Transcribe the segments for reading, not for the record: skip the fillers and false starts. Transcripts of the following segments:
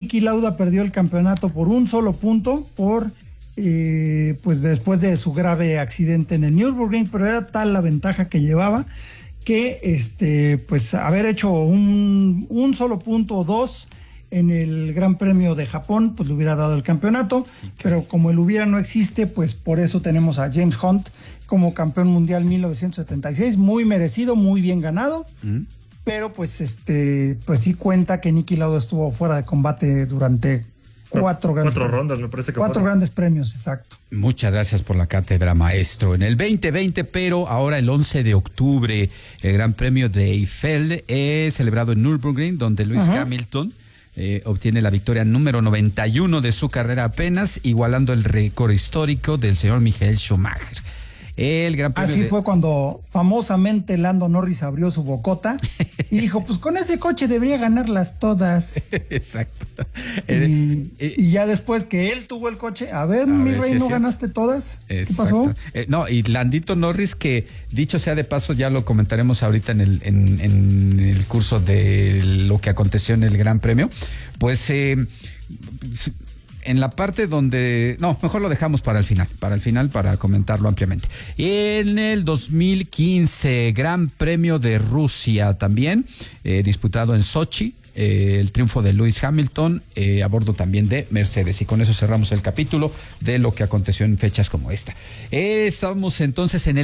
Niki Lauda perdió el campeonato por un solo punto pues después de su grave accidente en el Nürburgring, pero era tal la ventaja que llevaba que pues haber hecho un solo punto o dos en el Gran Premio de Japón, pues le hubiera dado el campeonato, sí, pero como el hubiera no existe, pues por eso tenemos a James Hunt como campeón mundial 1976, muy merecido, muy bien ganado, pero pues pues sí cuenta que Niki Lauda estuvo fuera de combate durante cuatro rondas, me parece que cuatro grandes premios, exacto. Muchas gracias por la cátedra, maestro. En el 2020, pero ahora el 11 de octubre, el Gran Premio de Eiffel es celebrado en Nürburgring, donde Lewis Hamilton obtiene la victoria número 91 de su carrera apenas, igualando el récord histórico del señor Michael Schumacher. El Gran Premio Así fue cuando famosamente Lando Norris abrió su bocota y dijo, pues con ese coche debería ganarlas todas. Exacto. Y ya después que él tuvo el coche, a ver mi rey, ¿no ganaste todas? Exacto. ¿Qué pasó? No, y Landito Norris, que dicho sea de paso, ya lo comentaremos ahorita en el curso de lo que aconteció en el Gran Premio, pues en la parte donde... No, mejor lo dejamos para el final para comentarlo ampliamente. En el 2015, Gran Premio de Rusia también, disputado en Sochi, el triunfo de Lewis Hamilton a bordo también de Mercedes. Y con eso cerramos el capítulo de lo que aconteció en fechas como esta. Estamos entonces en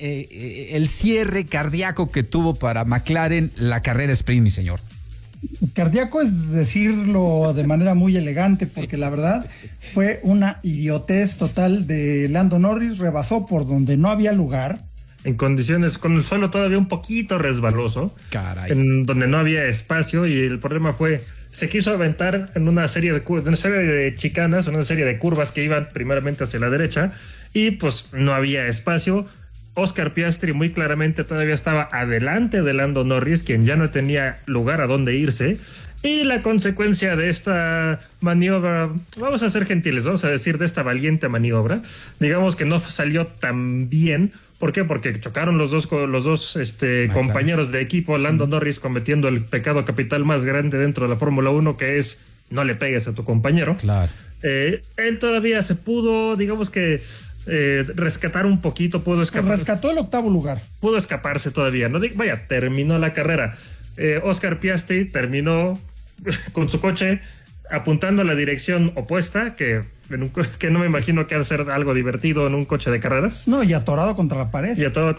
el cierre cardíaco que tuvo para McLaren la carrera sprint, mi señor. Cardíaco es decirlo de manera muy elegante, porque la verdad fue una idiotez total de Lando Norris, rebasó por donde no había lugar. En condiciones, con el suelo todavía un poquito resbaloso, en donde no había espacio, y el problema fue, se quiso aventar en una serie de chicanas, una serie de curvas que iban primeramente hacia la derecha, y pues no había espacio. Oscar Piastri muy claramente todavía estaba adelante de Lando Norris, quien ya no tenía lugar a donde irse, y la consecuencia de esta maniobra, vamos a ser gentiles, vamos a decir de esta valiente maniobra, digamos que no salió tan bien. ¿Por qué? Porque chocaron los dos compañeros de equipo, Lando Norris cometiendo el pecado capital más grande dentro de la Fórmula 1, que es no le pegues a tu compañero. Claro. Él todavía se pudo, digamos que rescatar un poquito, pudo escapar. Rescató el octavo lugar. Pudo escaparse todavía, ¿no? Vaya, terminó la carrera. Oscar Piastri terminó con su coche apuntando a la dirección opuesta, que no me imagino que ha de ser algo divertido en un coche de carreras. No, y atorado contra la pared.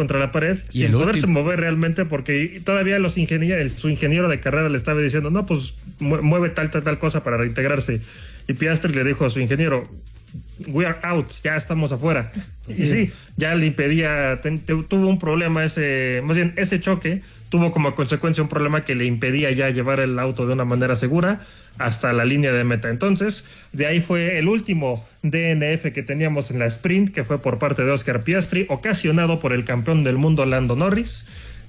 Sin poderse mover realmente, porque todavía su ingeniero de carrera le estaba diciendo, no, pues mueve tal cosa para reintegrarse. Y Piastri le dijo a su ingeniero, we are out, ya estamos afuera. Y sí, ya le impedía, tuvo un problema ese choque tuvo como consecuencia un problema que le impedía ya llevar el auto de una manera segura hasta la línea de meta. Entonces, de ahí fue el último DNF que teníamos en la sprint, que fue por parte de Oscar Piastri, ocasionado por el campeón del mundo Lando Norris,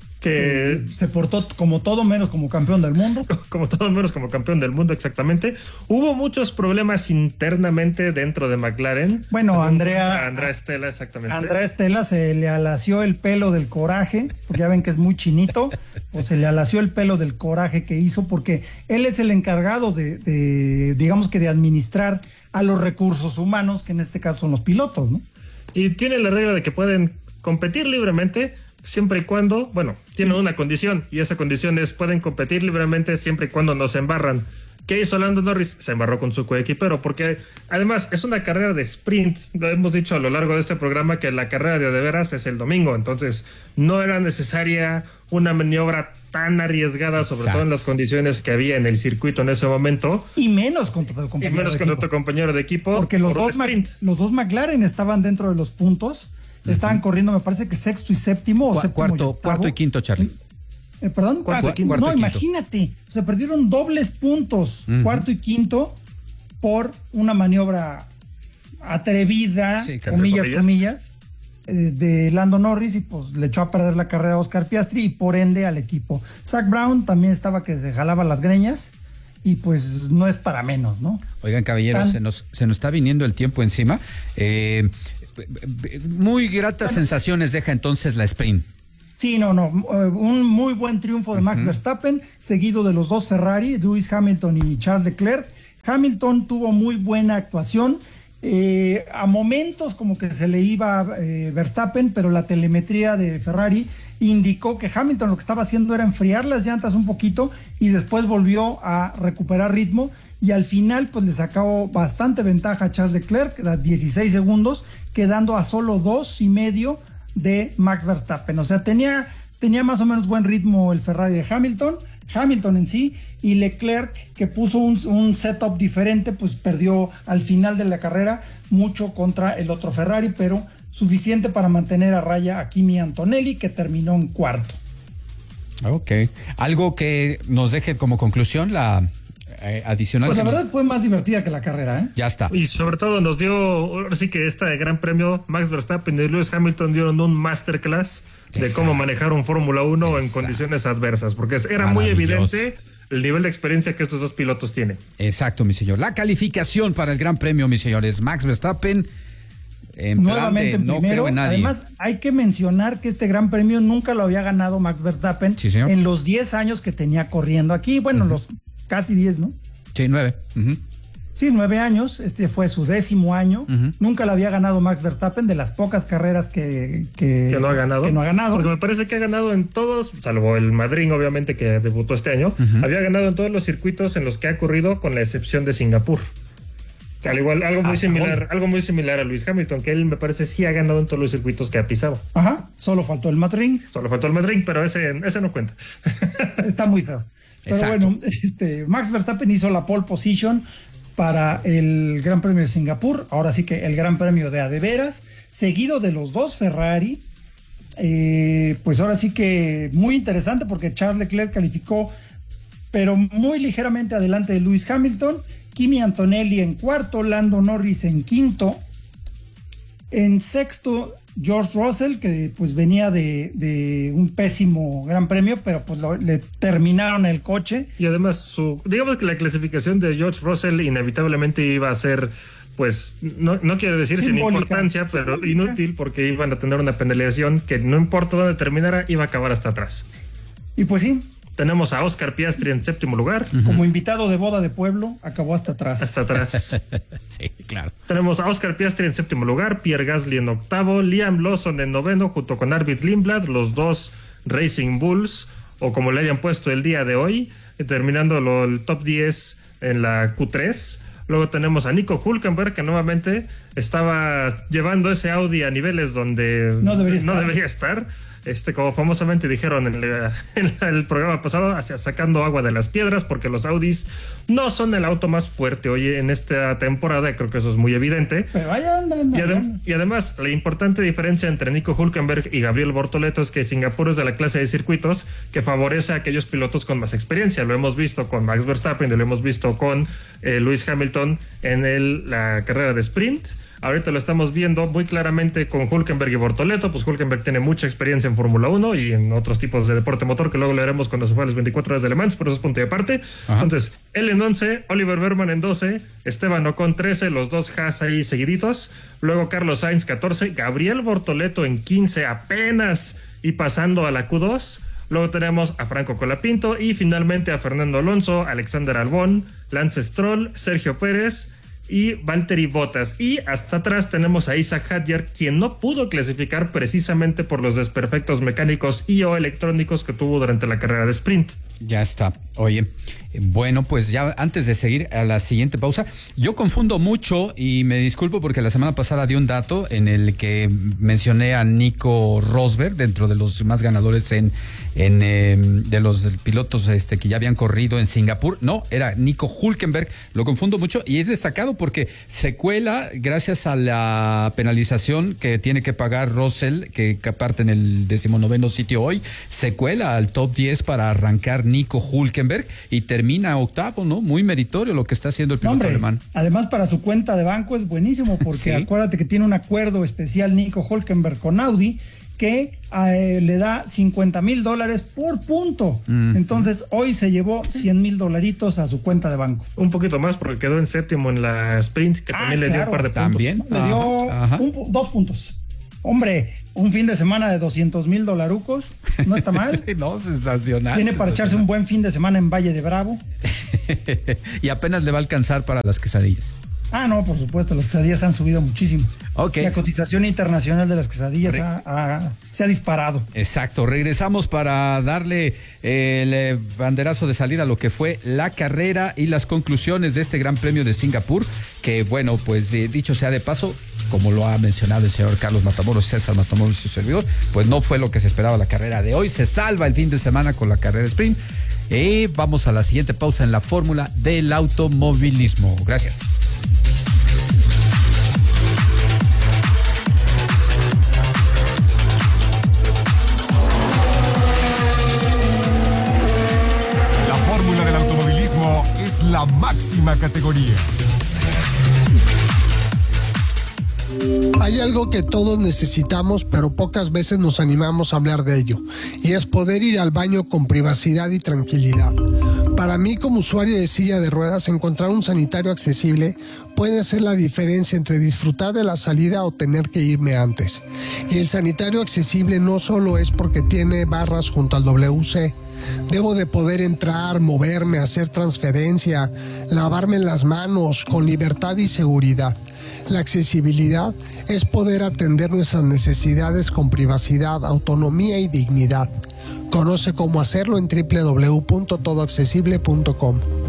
que se portó como todo menos como campeón del mundo. Como todo menos como campeón del mundo, exactamente. Hubo muchos problemas internamente dentro de McLaren. Bueno, Andrea Stella, exactamente. Andrea Stella se le alació el pelo del coraje, porque ya ven que es muy chinito, o se le alació el pelo del coraje que hizo, porque él es el encargado de digamos que de administrar a los recursos humanos, que en este caso son los pilotos, ¿no? Y tiene la regla de que pueden competir libremente, siempre y cuando, tienen una condición, y esa condición es pueden competir libremente siempre y cuando no se embarran. ¿Qué hizo Lando Norris? Se embarró con su coequipero, porque además es una carrera de sprint. Lo hemos dicho a lo largo de este programa que la carrera de veras es el domingo, entonces no era necesaria una maniobra tan arriesgada, sobre todo en las condiciones que había en el circuito en ese momento. Y menos contra tu compañero de equipo. Porque los dos McLaren estaban dentro de los puntos. Estaban corriendo, me parece que sexto y séptimo, o cuarto y quinto, Charlie. ¿Perdón? Cuarto y imagínate, se perdieron dobles puntos, cuarto y quinto, por una maniobra atrevida, comillas, de Lando Norris, y pues le echó a perder la carrera a Oscar Piastri y por ende al equipo. Zach Brown también estaba que se jalaba las greñas, y pues no es para menos, ¿no? Oigan, caballeros, se nos está viniendo el tiempo encima. Muy gratas sensaciones deja entonces la sprint. Sí, un muy buen triunfo de Max Verstappen, seguido de los dos Ferrari, Lewis Hamilton y Charles Leclerc. Hamilton tuvo muy buena actuación. A momentos como que se le iba Verstappen, pero la telemetría de Ferrari indicó que Hamilton lo que estaba haciendo era enfriar las llantas un poquito y después volvió a recuperar ritmo y al final pues le sacó bastante ventaja a Charles Leclerc, 16 segundos, quedando a solo 2.5 de Max Verstappen. O sea, tenía más o menos buen ritmo el Ferrari de Hamilton en sí, y Leclerc, que puso un setup diferente, pues perdió al final de la carrera mucho contra el otro Ferrari, pero suficiente para mantener a raya a Kimi Antonelli, que terminó en cuarto. Ok. Algo que nos deje como conclusión la adicional. Pues la verdad fue más divertida que la carrera, ¿eh? Ya está. Y sobre todo nos dio, ahora sí que este gran premio, Max Verstappen y Lewis Hamilton dieron un masterclass de cómo manejar un Fórmula 1 en condiciones adversas, porque era muy evidente el nivel de experiencia que estos dos pilotos tienen. Exacto, mi señor. La calificación para el Gran Premio, mis señores. Max Verstappen nuevamente en no primero. creo en nadie. Además, hay que mencionar que este Gran Premio nunca lo había ganado Max Verstappen en los 10 años que tenía corriendo aquí. Bueno, los casi 10, ¿no? Sí, 9. Sí, 9 años. Este fue su 10º año. Nunca lo había ganado Max Verstappen, de las pocas carreras que no ha ganado. Que no ha ganado. Porque me parece que ha ganado en todos, salvo el Madrid, obviamente, que debutó este año. Había ganado en todos los circuitos en los que ha corrido, con la excepción de Singapur. Al igual, algo muy similar a Lewis Hamilton, que él me parece sí ha ganado en todos los circuitos que ha pisado. Ajá, solo faltó el Madrid. Pero ese no cuenta. Está muy feo. Pero bueno, Max Verstappen hizo la pole position para el Gran Premio de Singapur, ahora sí que el Gran Premio de adeveras, seguido de los dos Ferrari. Pues ahora sí que muy interesante, porque Charles Leclerc calificó, pero muy ligeramente adelante de Lewis Hamilton. Kimi Antonelli en cuarto, Lando Norris en quinto, en sexto George Russell, que pues venía de un pésimo Gran Premio, pero pues le terminaron el coche. Y además, digamos que la clasificación de George Russell inevitablemente iba a ser, pues, no quiero decir simbólica, sin importancia, pero simbólica, inútil, porque iban a tener una penalización que no importa dónde terminara, iba a acabar hasta atrás. Y pues sí. Tenemos a Oscar Piastri en séptimo lugar. Como invitado de boda de pueblo, acabó hasta atrás. Sí, claro. Tenemos a Oscar Piastri en séptimo lugar, Pierre Gasly en octavo, Liam Lawson en noveno, junto con Arvid Lindblad, los dos Racing Bulls, o como le hayan puesto el día de hoy, terminando el top 10 en la Q3. Luego tenemos a Nico Hülkenberg, que nuevamente estaba llevando ese Audi a niveles donde no debería estar. Como famosamente dijeron en el programa pasado, sacando agua de las piedras, porque los Audis no son el auto más fuerte hoy en esta temporada, creo que eso es muy evidente. Pero ahí andan. Y además, la importante diferencia entre Nico Hülkenberg y Gabriel Bortoleto es que Singapur es de la clase de circuitos que favorece a aquellos pilotos con más experiencia. Lo hemos visto con Max Verstappen y lo hemos visto con Lewis Hamilton en la carrera de sprint. Ahorita lo estamos viendo muy claramente con Hülkenberg y Bortoleto. Pues Hülkenberg tiene mucha experiencia en Fórmula 1 y en otros tipos de deporte motor, que luego lo haremos cuando se fue a las 24 horas de Le Mans, pero eso es punto y aparte. Ajá. Entonces, él en 11, Oliver Berman en 12, Esteban Ocon 13, los dos Haas ahí seguiditos. Luego Carlos Sainz 14, Gabriel Bortoleto en 15 apenas y pasando a la Q2. Luego tenemos a Franco Colapinto y finalmente a Fernando Alonso, Alexander Albon, Lance Stroll, Sergio Pérez y Valtteri Bottas. Y hasta atrás tenemos a Isaac Hadjar, quien no pudo clasificar precisamente por los desperfectos mecánicos y o electrónicos que tuvo durante la carrera de sprint. Ya está. Oye, bueno, pues ya antes de seguir a la siguiente pausa, yo confundo mucho y me disculpo porque la semana pasada di un dato en el que mencioné a Nico Rosberg dentro de los más ganadores de los pilotos que ya habían corrido en Singapur. No, era Nico Hülkenberg. Lo confundo mucho y es destacado porque se cuela gracias a la penalización que tiene que pagar Russell, que parte en el 19º sitio hoy. Se cuela al top 10 para arrancar Nico Hülkenberg y termina octavo, ¿no? Muy meritorio lo que está haciendo el piloto alemán. Además, para su cuenta de banco es buenísimo porque ¿sí? Acuérdate que tiene un acuerdo especial Nico Hülkenberg con Audi que le da $50,000 por punto. Entonces, hoy se llevó $100,000 a su cuenta de banco. Un poquito más porque quedó en séptimo en la sprint, que también le dio un par de puntos. ¿También? Le dio 2 puntos. Hombre, un fin de semana de $200,000, no está mal. No, sensacional. Tiene para echarse un buen fin de semana en Valle de Bravo. Y apenas le va a alcanzar para las quesadillas. Ah, no, por supuesto, las quesadillas han subido muchísimo. Okay. La cotización internacional de las quesadillas se ha disparado. Exacto, regresamos para darle el banderazo de salida a lo que fue la carrera y las conclusiones de este Gran Premio de Singapur, que bueno, pues dicho sea de paso, como lo ha mencionado el señor Carlos Matamoros, César Matamoros y su servidor, pues no fue lo que se esperaba la carrera de hoy, se salva el fin de semana con la carrera sprint. Y vamos a la siguiente pausa en la fórmula del automovilismo. Gracias. La fórmula del automovilismo es la máxima categoría. Hay algo que todos necesitamos, pero pocas veces nos animamos a hablar de ello, y es poder ir al baño con privacidad y tranquilidad. Para mí, como usuario de silla de ruedas, encontrar un sanitario accesible puede hacer la diferencia entre disfrutar de la salida o tener que irme antes. Y el sanitario accesible no solo es porque tiene barras junto al WC. Debo de poder entrar, moverme, hacer transferencia, lavarme las manos con libertad y seguridad. La accesibilidad es poder atender nuestras necesidades con privacidad, autonomía y dignidad. Conoce cómo hacerlo en www.todoaccesible.com.